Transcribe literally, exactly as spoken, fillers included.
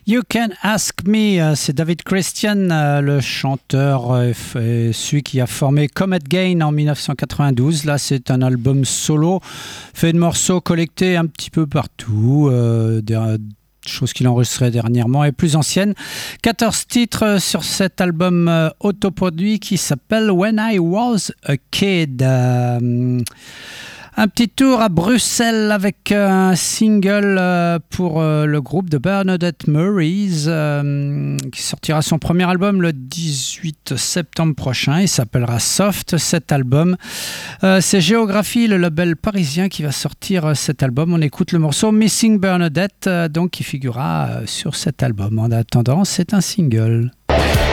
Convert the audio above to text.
You Can Ask Me, c'est David Christian, le chanteur, celui qui a formé Comet Gain en dix-neuf cent quatre-vingt-douze. Là, c'est un album solo, fait de morceaux collectés un petit peu partout, euh, des choses qu'il a enregistrées dernièrement et plus anciennes. quatorze titres sur cet album euh, autoproduit qui s'appelle When I Was a Kid. Euh, Un petit tour à Bruxelles avec un single pour le groupe de Bernadette Murray's qui sortira son premier album le dix-huit septembre prochain. Il s'appellera Soft, cet album. C'est Géographie, le label parisien, qui va sortir cet album. On écoute le morceau Missing Bernadette, donc qui figurera sur cet album. En attendant, c'est un single.